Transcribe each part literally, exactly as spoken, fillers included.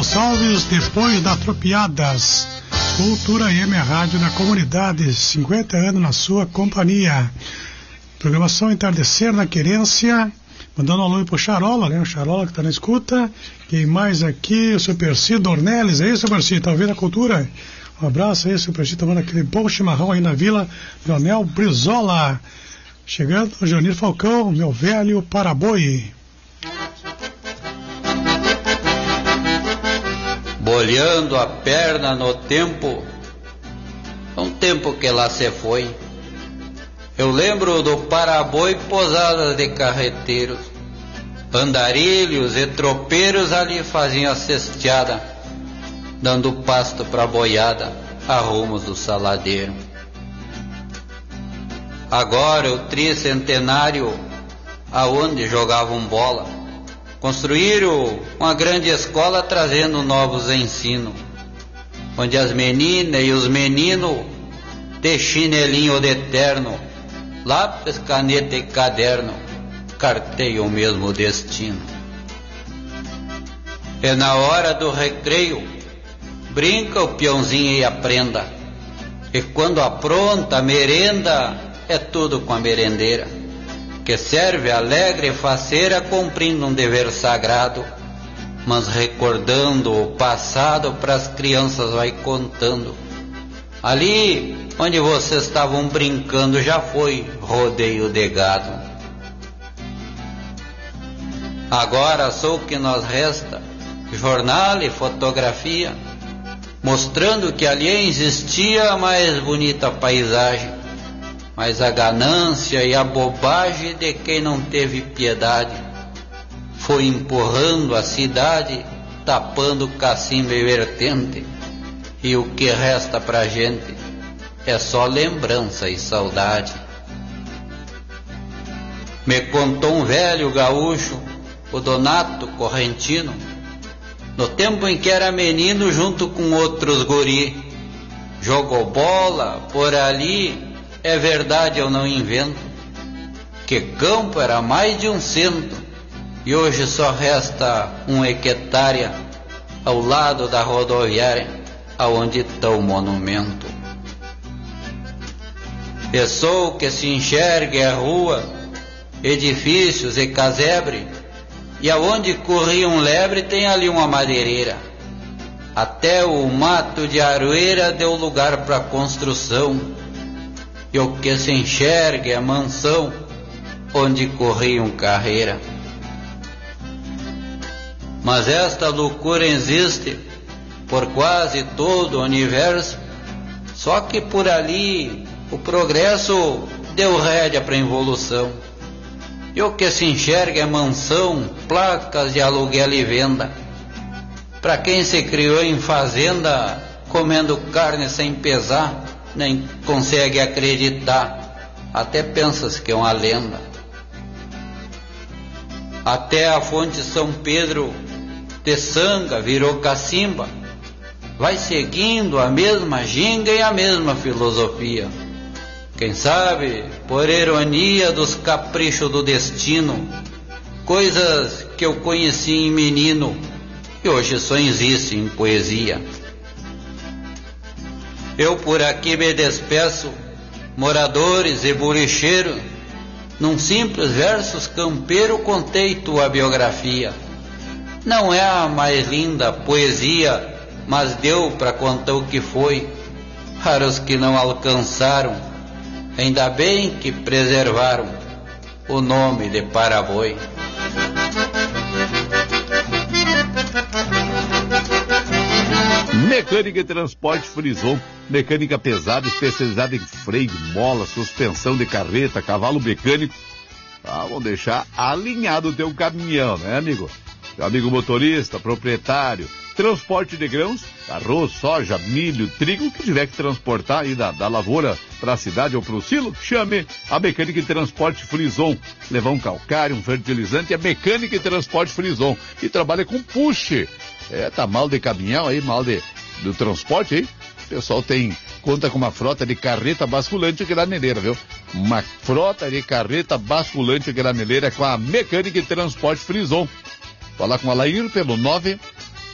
Gonçalves, depois da Tropiadas. Cultura M, a rádio da comunidade, cinquenta anos na sua companhia. Programação Entardecer na Querência. Mandando um alô pro Charola, né? O Charola que tá na escuta. Quem mais aqui? O seu Percy Dornelles. É isso, Percy? Tá ouvindo a cultura? Um abraço aí, seu Percy, tomando aquele bom chimarrão aí na Vila Leonel Brizola. Chegando o Johnir Falcão, meu velho Paraboi. Bolhando a perna no tempo, um tempo que lá se foi. Eu lembro do Paraboi, posada de carreteiros, andarilhos e tropeiros ali faziam a cesteada, dando pasto pra boiada a rumos do saladeiro. Agora o tricentenário, aonde jogavam bola, construíram uma grande escola trazendo novos ensinos, onde as meninas e os meninos de chinelinho de terno, lápis, caneta e caderno, carteiam o mesmo destino. E na hora do recreio, brinca o peãozinho e aprenda, e quando apronta a merenda, é tudo com a merendeira, que serve alegre e faceira, cumprindo um dever sagrado, mas recordando o passado pras crianças vai contando. Ali onde vocês estavam brincando já foi rodeio de gado. Agora só o que nos resta, jornal e fotografia, mostrando que ali existia a mais bonita paisagem, mas a ganância e a bobagem de quem não teve piedade foi empurrando a cidade, tapando cacimba e vertente, e o que resta pra gente é só lembrança e saudade. Me contou um velho gaúcho, o Donato Correntino, no tempo em que era menino junto com outros guri, jogou bola por ali. É verdade, eu não invento, que campo era mais de um cento, e hoje só resta uma hectare ao lado da rodoviária, aonde está o monumento. E só o que se enxerga é rua, edifícios e casebre, e aonde corria um lebre tem ali uma madeireira. Até o mato de aroeira deu lugar para construção, e o que se enxerga é a mansão onde corriam carreira. Mas esta loucura existe por quase todo o universo, só que por ali o progresso deu rédea para a involução. E o que se enxerga é mansão, placas de aluguel e venda. Para quem se criou em fazenda, comendo carne sem pesar, nem consegue acreditar, até pensas que é uma lenda. Até a fonte São Pedro de Sanga virou cacimba, vai seguindo a mesma ginga e a mesma filosofia. Quem sabe, por ironia dos caprichos do destino, coisas que eu conheci em menino e hoje só existem em poesia. Eu por aqui me despeço, moradores e bolicheiros, num simples versos campeiro contei tua biografia. Não é a mais linda poesia, mas deu para contar o que foi. Para os que não alcançaram, ainda bem que preservaram o nome de Paraboi. Mecânica e Transporte Frison, mecânica pesada especializada em freio, mola, suspensão de carreta, cavalo mecânico. Ah, vamos deixar alinhado o teu caminhão, né, amigo? Meu amigo motorista, proprietário, transporte de grãos, arroz, soja, milho, trigo, que tiver que transportar aí da, da lavoura para a cidade ou para o silo, chame a Mecânica e Transporte Frison. Levar um calcário, um fertilizante, é Mecânica e Transporte Frison. E trabalha com puxe. É, tá mal de caminhão aí, mal de, do transporte aí. O pessoal tem, conta com uma frota de carreta basculante e graneleira, viu? Uma frota de carreta basculante e graneleira com a Mecânica e Transporte Frison. Falar com a Lair pelo nove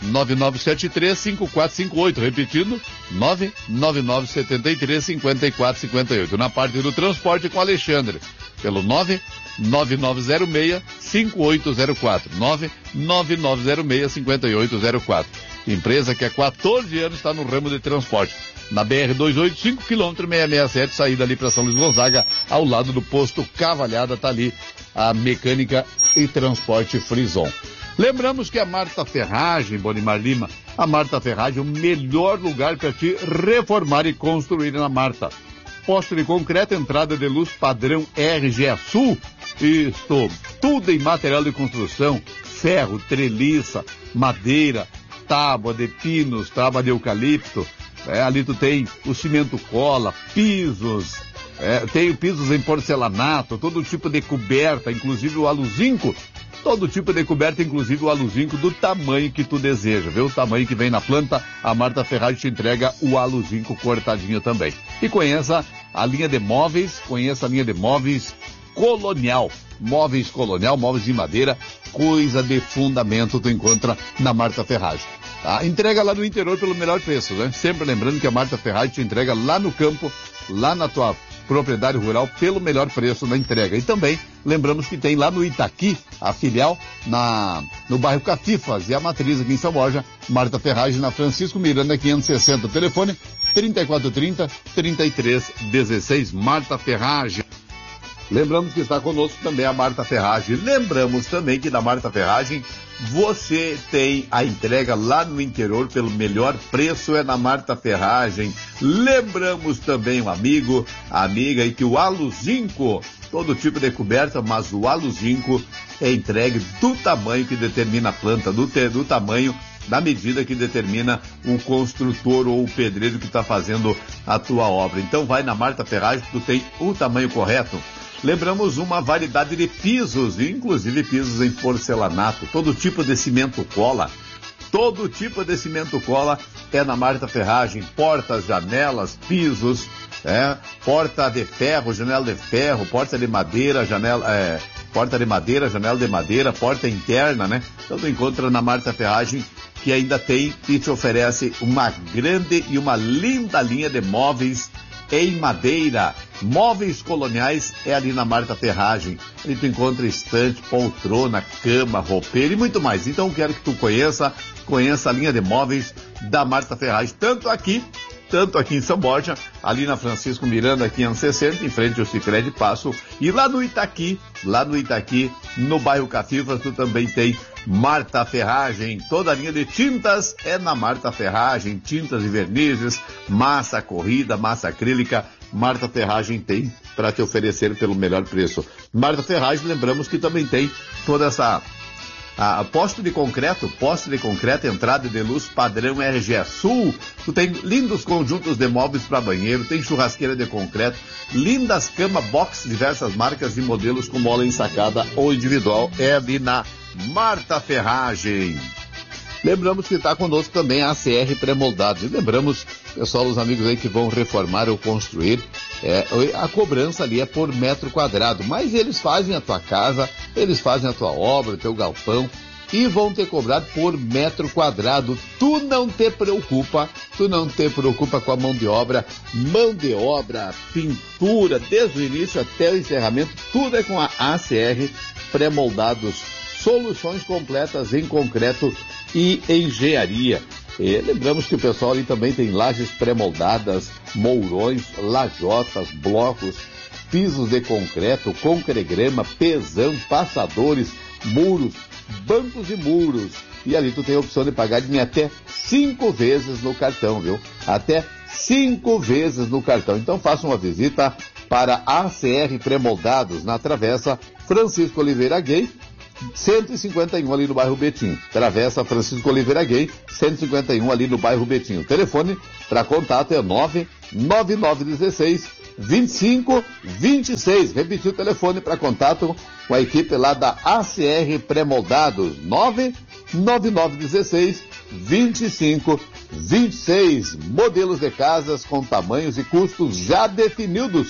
nove nove sete três cinco quatro cinco oito, repetindo, nove nove nove sete três cinco quatro cinco oito. Na parte do transporte com Alexandre, pelo nove nove nove zero seis cinco oito zero quatro, nove nove nove zero seis cinco oito zero quatro. Empresa que há quatorze anos está no ramo de transporte. Na B R duzentos e oitenta e cinco, quilômetro seiscentos e sessenta e sete, saída ali para São Luís Gonzaga, ao lado do posto Cavalhada, tá ali a mecânica e transporte Frison. Lembramos que a Marta Ferragem, Bonimar Lima, a Marta Ferragem é o melhor lugar para te reformar e construir na Marta. Poste de concreto, entrada de luz padrão R G A Sul, isto, tudo em material de construção, ferro, treliça, madeira, tábua de pinos, tábua de eucalipto, é, ali tu tem o cimento cola, pisos, é, tem pisos em porcelanato, todo tipo de coberta, inclusive o aluzinco, todo tipo de coberta, inclusive o aluzinco do tamanho que tu deseja, viu? O tamanho que vem na planta, a Marta Ferragem te entrega o aluzinco cortadinho também. E conheça a linha de móveis, conheça a linha de móveis Colonial, móveis Colonial, móveis de madeira, coisa de fundamento tu encontra na Marta Ferragem. Tá? Entrega lá no interior pelo melhor preço, né? Sempre lembrando que a Marta Ferragem te entrega lá no campo, lá na tua propriedade rural, pelo melhor preço na entrega. E também lembramos que tem lá no Itaqui, a filial, na, no bairro Catifas, e a matriz aqui em São Borja, Marta Ferragem, na Francisco Miranda, quinhentos e sessenta, telefone trinta e quatro trinta, trinta e três dezesseis, Marta Ferragem. Lembramos que está conosco também a Marta Ferragem. Lembramos também que da Marta Ferragem você tem a entrega lá no interior pelo melhor preço, é na Marta Ferragem. Lembramos também o amigo, a amiga, e que o aluzinco, todo tipo de coberta, mas o aluzinco é entregue do tamanho que determina a planta, do, te, do tamanho, da medida que determina o construtor ou o pedreiro que está fazendo a tua obra. Então vai na Marta Ferragem, tu tem o tamanho correto. Lembramos uma variedade de pisos, inclusive pisos em porcelanato, todo tipo de cimento cola, todo tipo de cimento cola é na Marta Ferragem, portas, janelas, pisos, é, porta de ferro, janela de ferro, porta de madeira, janela, é, porta de madeira, janela de madeira, porta interna, né? Então tu encontra na Marta Ferragem, que ainda tem e te oferece uma grande e uma linda linha de móveis em madeira. Móveis Coloniais é ali na Marta Ferragem. Ali tu encontra estante, poltrona, cama, roupeiro e muito mais. Então eu quero que tu conheça, conheça a linha de móveis da Marta Ferragem, tanto aqui, tanto aqui em São Borja, ali na Francisco Miranda, quinhentos e sessenta, em frente ao Sicredi Passo, e lá no Itaqui, lá no Itaqui, no bairro Catifas, tu também tem Marta Ferragem. Toda a linha de tintas é na Marta Ferragem, tintas e vernizes, massa corrida, massa acrílica, Marta Ferragem tem para te oferecer pelo melhor preço. Marta Ferragem, lembramos que também tem toda essa a, a poste de concreto, poste de concreto, entrada de luz padrão R G A Sul. Tu tem lindos conjuntos de móveis para banheiro, tem churrasqueira de concreto, lindas cama box, diversas marcas e modelos com mola ensacada ou individual, é ali na Marta Ferragem. Lembramos que está conosco também a A C R Pré-Moldados. E lembramos, pessoal, os amigos aí que vão reformar ou construir, é, a cobrança ali é por metro quadrado. Mas eles fazem a tua casa, eles fazem a tua obra, o teu galpão, e vão te cobrar por metro quadrado. Tu não te preocupa, tu não te preocupa com a mão de obra. Mão de obra, pintura, desde o início até o encerramento, tudo é com a A C R Pré-Moldados. Soluções completas em concreto e engenharia. E lembramos que o pessoal ali também tem lajes pré-moldadas, mourões, lajotas, blocos, pisos de concreto, concregrama, pesão, passadores, muros, bancos e muros. E ali tu tem a opção de pagar em até cinco vezes no cartão, viu? Até cinco vezes no cartão. Então faça uma visita para A C R Pré-Moldados, na Travessa Francisco Oliveira Gay, cento e cinquenta e um ali no bairro Betim. Travessa Francisco Oliveira Gay, cento e cinquenta e um ali no bairro Betim. O telefone para contato é nove nove nove um seis, dois cinco dois seis. Repetiu o telefone para contato com a equipe lá da A C R Pré-Moldados. nove nove nove um seis, dois cinco dois seis. Modelos de casas com tamanhos e custos já definidos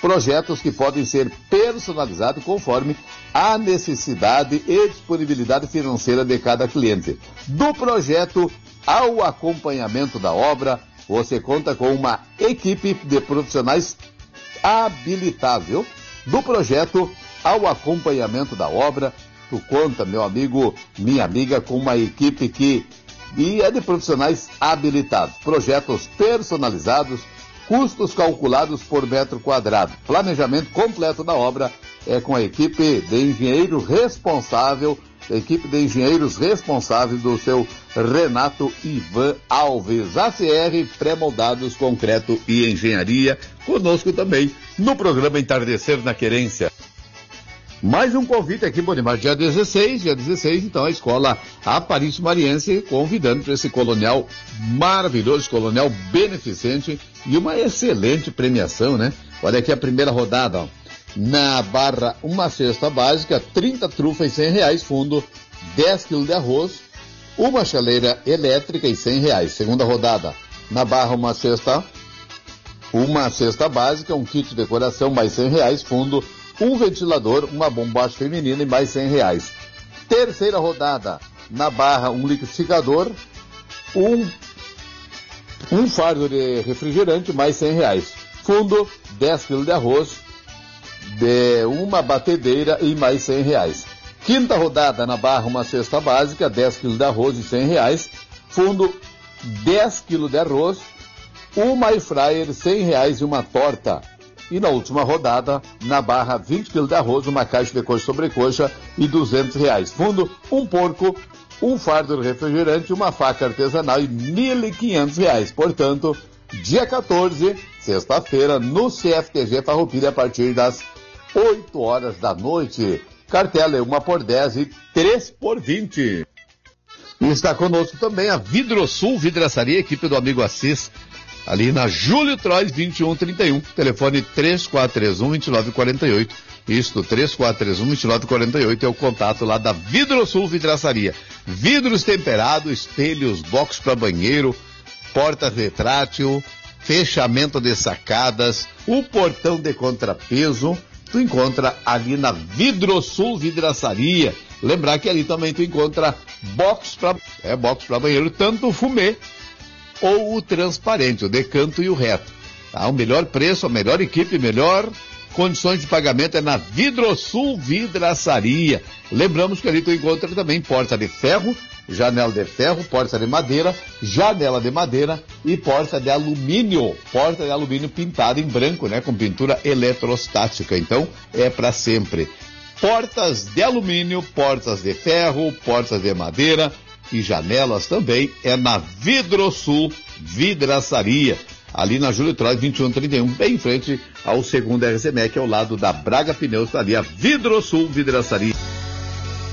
Projetos que podem ser personalizados conforme a necessidade e disponibilidade financeira de cada cliente. Do projeto ao acompanhamento da obra, você conta com uma equipe de profissionais habilitável. Do projeto ao acompanhamento da obra, tu conta, meu amigo, minha amiga, com uma equipe que e é de profissionais habilitados. Projetos personalizados, custos calculados por metro quadrado. Planejamento completo da obra é com a equipe de engenheiro responsável, a equipe de engenheiros responsável do seu Renato Ivan Alves. A C R Pré-Moldados, Concreto e Engenharia, conosco também no programa Entardecer na Querência. Mais um convite aqui, Bonimar, dia dezesseis, dia dezesseis, então a escola Aparício Mariense convidando para esse colonial maravilhoso, colonial beneficente e uma excelente premiação, né? Olha aqui a primeira rodada, ó. Na barra, uma cesta básica, trinta trufas e cem reais, fundo, dez quilos de arroz, uma chaleira elétrica e cem reais. Segunda rodada, na barra, uma cesta, uma cesta básica, um kit de decoração, mais cem reais, fundo, um ventilador, uma bombacha feminina e mais cem reais. Terceira rodada, na barra, um liquidificador, um, um fardo de refrigerante, mais cem reais. Fundo, dez quilos de arroz, de uma batedeira e mais cem reais. Quinta rodada, na barra, uma cesta básica, dez quilos de arroz e cem reais. Fundo, dez quilos de arroz, uma air fryer, cem reais e uma torta. E na última rodada, na barra, vinte quilos de arroz, uma caixa de coxa sobrecoxa e duzentos reais. Fundo, um porco, um fardo de refrigerante, uma faca artesanal e mil e quinhentos reais. Portanto, dia quatorze, sexta-feira, no C F T G Farroupilha, a partir das oito horas da noite. Cartela é uma por dez e três por vinte. E está conosco também a Vidrosul Vidraçaria, equipe do amigo Assis, ali na Júlio Trois vinte e um trinta e um, telefone três quatro três um, dois nove quatro oito, isto, três quatro três um, dois nove quatro oito é o contato lá da Vidrosul Vidraçaria. Vidros temperados, espelhos, box para banheiro, porta retrátil, fechamento de sacadas, o portão de contrapeso, tu encontra ali na Vidrosul Vidraçaria. Lembrar que ali também tu encontra box para é, box para banheiro, tanto o fumê ou o transparente, o decanto e o reto. Tá? O melhor preço, a melhor equipe, melhor condições de pagamento é na Vidrosul Vidraçaria. Lembramos que ali tu encontra também porta de ferro, janela de ferro, porta de madeira, janela de madeira e porta de alumínio. Porta de alumínio pintada em branco, né? Com pintura eletrostática. Então, é para sempre. Portas de alumínio, portas de ferro, portas de madeira e janelas também é na Vidrosul Vidraçaria. Ali na Júlio Trois vinte e um trinta e um, bem em frente ao segundo R C M E C, ao lado da Braga Pneus, ali a Vidrosul Vidraçaria.